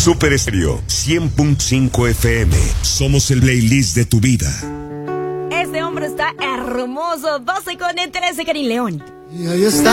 Super Estéreo 100.5 FM. Somos el playlist de tu vida. Este hombre está hermoso. 12 con 13, Karim León. Y ahí está.